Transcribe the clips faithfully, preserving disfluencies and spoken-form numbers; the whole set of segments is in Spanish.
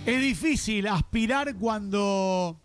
Es difícil aspirar cuando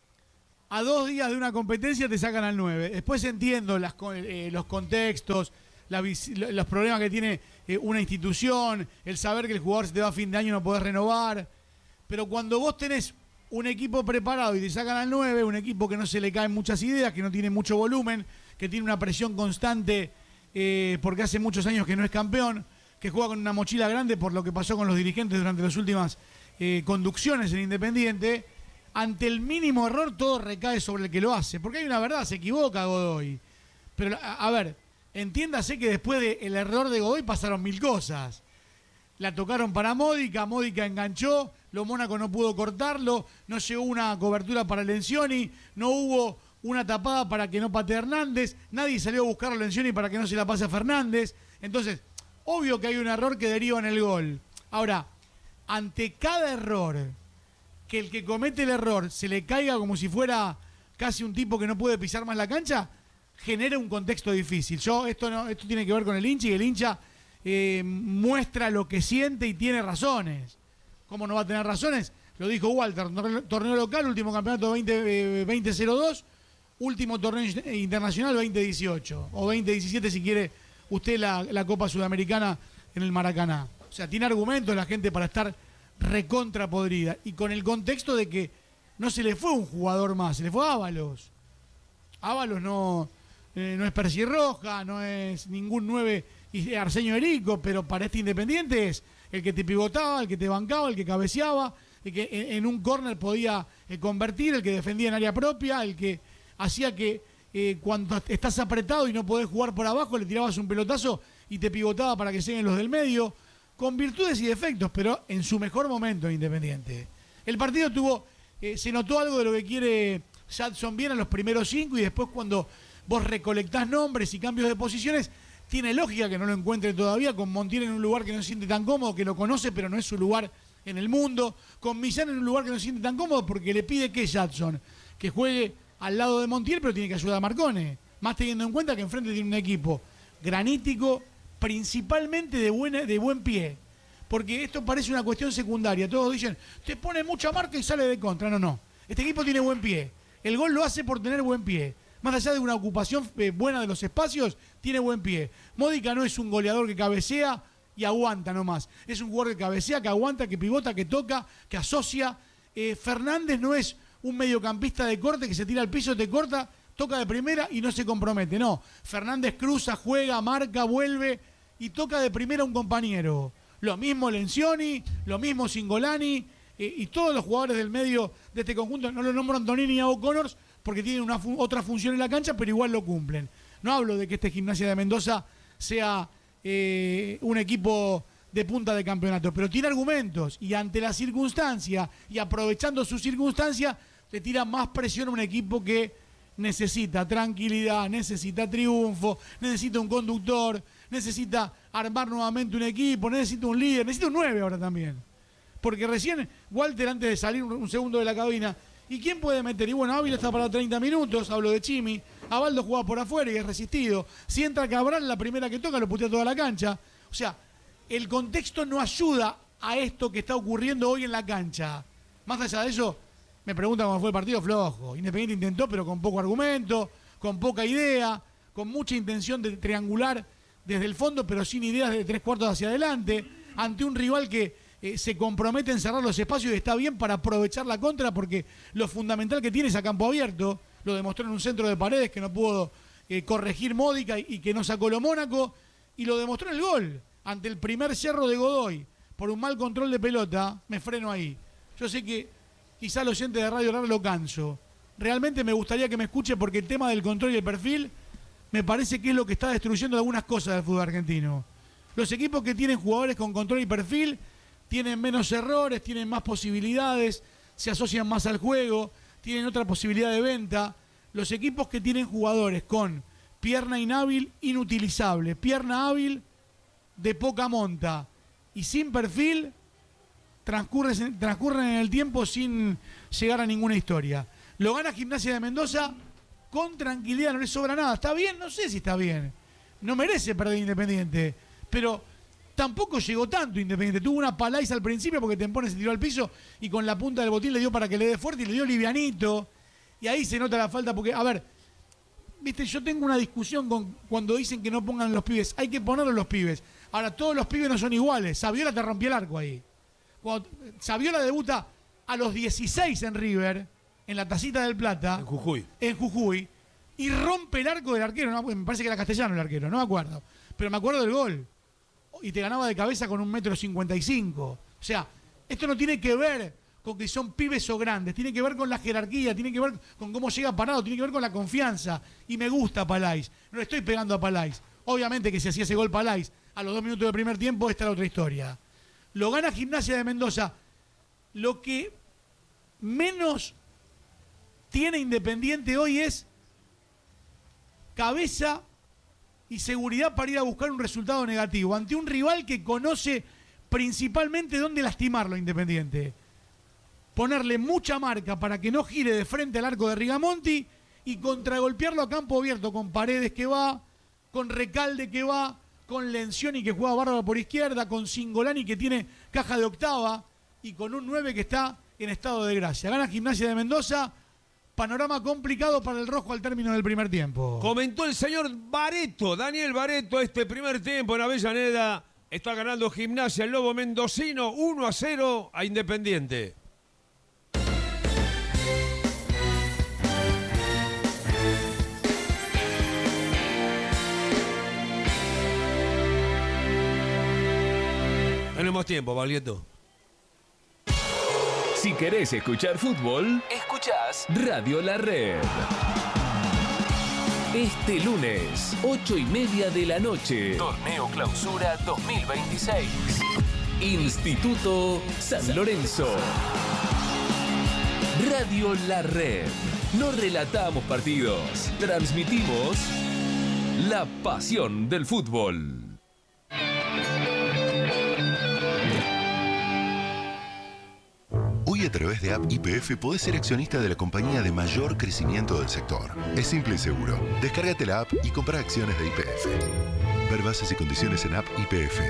a dos días de una competencia te sacan al nueve. Después entiendo las, eh, los contextos, la, los problemas que tiene eh, una institución, el saber que el jugador se te va a fin de año y no podés renovar. Pero cuando vos tenés un equipo preparado y te sacan al nueve, un equipo que no se le caen muchas ideas, que no tiene mucho volumen, que tiene una presión constante eh, porque hace muchos años que no es campeón, que juega con una mochila grande por lo que pasó con los dirigentes durante las últimas eh, conducciones en Independiente, ante el mínimo error todo recae sobre el que lo hace. Porque hay una verdad, se equivoca Godoy. Pero, a, a ver, entiéndase que después del error de Godoy pasaron mil cosas. La tocaron para Módica, Módica enganchó, lo Mónaco no pudo cortarlo, no llegó una cobertura para Lencioni, no hubo una tapada para que no patee Hernández, nadie salió a buscar a Lencioni para que no se la pase a Fernández. Entonces, obvio que hay un error que deriva en el gol. Ahora, ante cada error, que el que comete el error se le caiga como si fuera casi un tipo que no puede pisar más la cancha, genera un contexto difícil. Yo, esto no, esto tiene que ver con el hincha y el hincha eh, muestra lo que siente y tiene razones. ¿Cómo no va a tener razones? Lo dijo Walter, torneo local, último campeonato veinte cero dos, último torneo internacional veinte dieciocho, o veinte diecisiete si quiere usted la, la Copa Sudamericana en el Maracaná. O sea, tiene argumentos la gente para estar recontra podrida. Y con el contexto de que no se le fue un jugador más, se le fue Ábalos. Ábalos no, eh, no es Persirroja, no es ningún nueve Arsenio Erico, pero para este Independiente es el que te pivotaba, el que te bancaba, el que cabeceaba, el que en, en un córner podía eh, convertir, el que defendía en área propia, el que hacía que eh, cuando estás apretado y no podés jugar por abajo, le tirabas un pelotazo y te pivotaba para que lleguen los del medio, con virtudes y defectos, pero en su mejor momento Independiente. El partido tuvo, eh, se notó algo de lo que quiere Jadson bien a los primeros cinco, y después cuando vos recolectás nombres y cambios de posiciones, tiene lógica que no lo encuentre todavía, con Montiel en un lugar que no se siente tan cómodo, que lo conoce pero no es su lugar en el mundo, con Millán en un lugar que no se siente tan cómodo porque le pide que Jadson, que juegue al lado de Montiel, pero tiene que ayudar a Marcone, más teniendo en cuenta que enfrente tiene un equipo granítico, principalmente de, buena, de buen pie, porque esto parece una cuestión secundaria. Todos dicen, te pone mucha marca y sale de contra. No, no, este equipo tiene buen pie, el gol lo hace por tener buen pie, más allá de una ocupación eh, buena de los espacios, tiene buen pie. Módica no es un goleador que cabecea y aguanta nomás, es un jugador que cabecea, que aguanta, que pivota, que toca, que asocia. eh, Fernández no es un mediocampista de corte que se tira al piso, te corta, toca de primera y no se compromete. No, Fernández cruza, juega, marca, vuelve y toca de primera a un compañero. Lo mismo Lencioni, lo mismo Cingolani eh, y todos los jugadores del medio de este conjunto. No lo nombro Antonini ni a O'Connors porque tienen una fu- otra función en la cancha, pero igual lo cumplen. No hablo de que este Gimnasia de Mendoza sea eh, un equipo de punta de campeonato, pero tiene argumentos y ante la circunstancia y aprovechando su circunstancia le tira más presión a un equipo que necesita tranquilidad, necesita triunfo, necesita un conductor, necesita armar nuevamente un equipo, necesita un líder, necesita un nueve ahora también. Porque recién Walter, antes de salir un segundo de la cabina, ¿y quién puede meter? Y bueno, Ávila está para treinta minutos, hablo de Chimi, Abaldo juega por afuera y es resistido. Si entra Cabral, la primera que toca lo putea toda la cancha. O sea, el contexto no ayuda a esto que está ocurriendo hoy en la cancha. Más allá de eso, me preguntan cómo fue el partido, flojo. Independiente intentó, pero con poco argumento, con poca idea, con mucha intención de triangular desde el fondo, pero sin ideas de tres cuartos hacia adelante, ante un rival que eh, se compromete a encerrar los espacios y está bien para aprovechar la contra, porque lo fundamental que tiene es a campo abierto. Lo demostró en un centro de Paredes que no pudo eh, corregir Módica y, y que no sacó lo Mónaco, y lo demostró en el gol, ante el primer cerro de Godoy, por un mal control de pelota. Me freno ahí. Yo sé que quizá el oyente de Radio Rar lo canso. Realmente me gustaría que me escuche, porque el tema del control y el perfil me parece que es lo que está destruyendo algunas cosas del fútbol argentino. Los equipos que tienen jugadores con control y perfil tienen menos errores, tienen más posibilidades, se asocian más al juego, tienen otra posibilidad de venta. Los equipos que tienen jugadores con pierna inhábil, inutilizable, pierna hábil, de poca monta y sin perfil, transcurren, transcurren en el tiempo sin llegar a ninguna historia. Lo gana Gimnasia de Mendoza con tranquilidad, no le sobra nada. ¿Está bien? No sé si está bien. No merece perder Independiente, pero Tampoco llegó tanto Independiente. Tuvo una Palais al principio porque Tempone se tiró al piso y con la punta del botín le dio para que le dé fuerte y le dio livianito. Y ahí se nota la falta porque, a ver, viste, yo tengo una discusión con cuando dicen que no pongan los pibes. Hay que ponerlos los pibes. Ahora, todos los pibes no son iguales. Saviola te rompió el arco ahí. Cuando Saviola debuta a los dieciséis en River, en la Tacita del Plata. En Jujuy. En Jujuy. Y rompe el arco del arquero. ¿No? Me parece que era castellano el arquero, no me acuerdo. Pero me acuerdo del gol. Y te ganaba de cabeza con un metro cincuenta y cinco. O sea, esto no tiene que ver con que son pibes o grandes, tiene que ver con la jerarquía, tiene que ver con cómo llega parado, tiene que ver con la confianza. Y me gusta Palais. No le estoy pegando a Palais. Obviamente que si hacía ese gol Palais a los dos minutos del primer tiempo, esta era otra historia. Lo gana Gimnasia de Mendoza. Lo que menos tiene Independiente hoy es cabeza y seguridad para ir a buscar un resultado negativo ante un rival que conoce principalmente dónde lastimarlo Independiente. Ponerle mucha marca para que no gire de frente al arco de Rigamonti y contragolpearlo a campo abierto con Paredes que va, con Recalde que va, con Lencioni que juega bárbaro por izquierda, con Cingolani que tiene caja de octava y con un nueve que está en estado de gracia. Gana Gimnasia de Mendoza. Panorama complicado para el rojo al término del primer tiempo. Comentó el señor Bareto, Daniel Bareto, este primer tiempo en Avellaneda. Está ganando Gimnasia, el Lobo mendocino, uno a cero a Independiente. Tenemos tiempo, Baglietto. Si querés escuchar fútbol, escuchás Radio La Red. Este lunes, ocho y media de la noche. Torneo Clausura dos mil veintiséis. Instituto San Lorenzo. Radio La Red. No relatamos partidos, transmitimos la pasión del fútbol. Hoy a través de App Y P F podés ser accionista de la compañía de mayor crecimiento del sector. Es simple y seguro. Descárgate la app y compra acciones de Y P F. Ver bases y condiciones en App Y P F.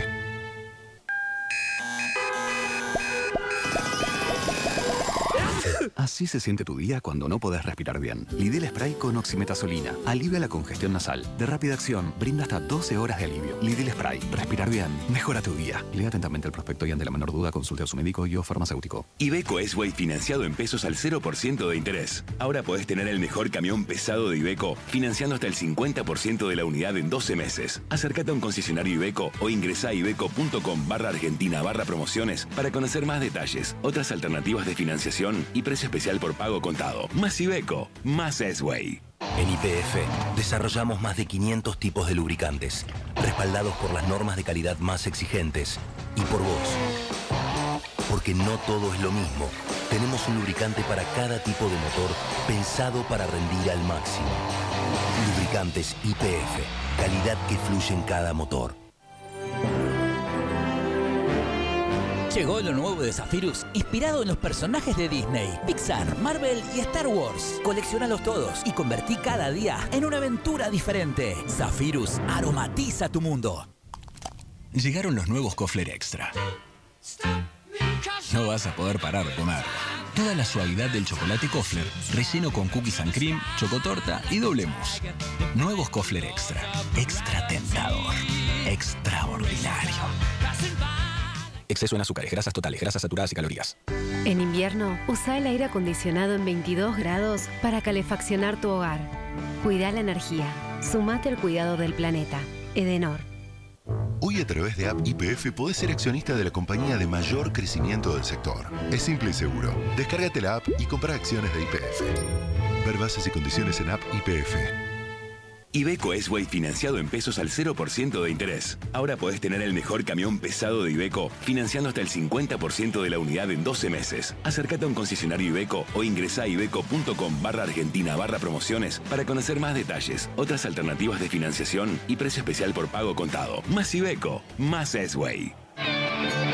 Así se siente tu día cuando no podés respirar bien. Lidl Spray con oximetazolina. Alivia la congestión nasal. De rápida acción, brinda hasta doce horas de alivio. Lidl Spray. Respirar bien. Mejora tu día. Lea atentamente el prospecto y ante la menor duda consulte a su médico y o farmacéutico. Iveco S-Way financiado en pesos al cero por ciento de interés. Ahora podés tener el mejor camión pesado de Iveco financiando hasta el cincuenta por ciento de la unidad en doce meses. Acércate a un concesionario Iveco o ingresá a iveco.com barra argentina barra promociones para conocer más detalles, otras alternativas de financiación y precio especial por pago contado. Más Iveco, más S-Way. En Y P F desarrollamos más de quinientos tipos de lubricantes, respaldados por las normas de calidad más exigentes y por vos. Porque no todo es lo mismo. Tenemos un lubricante para cada tipo de motor pensado para rendir al máximo. Lubricantes Y P F, calidad que fluye en cada motor. Llegó lo nuevo de Zephyrus, inspirado en los personajes de Disney, Pixar, Marvel y Star Wars. Colecciónalos todos y convertí cada día en una aventura diferente. Zephyrus aromatiza tu mundo. Llegaron los nuevos Kofler Extra. No vas a poder parar de comer. Toda la suavidad del chocolate Kofler, relleno con cookies and cream, chocotorta y doble mousse. Nuevos Kofler Extra. Extra tentador. Extraordinario. Exceso en azúcares, grasas totales, grasas saturadas y calorías. En invierno, usa el aire acondicionado en veintidós grados para calefaccionar tu hogar. Cuida la energía. Sumate al cuidado del planeta. Edenor. Hoy a través de App Y P F podés ser accionista de la compañía de mayor crecimiento del sector. Es simple y seguro. Descárgate la app y compra acciones de Y P F. Ver bases y condiciones en App Y P F. Iveco S-Way financiado en pesos al cero por ciento de interés. Ahora podés tener el mejor camión pesado de Iveco financiando hasta el cincuenta por ciento de la unidad en doce meses. Acércate a un concesionario Iveco o ingresá a iveco.com barra argentina barra promociones para conocer más detalles, otras alternativas de financiación y precio especial por pago contado. Más Iveco, más S-Way.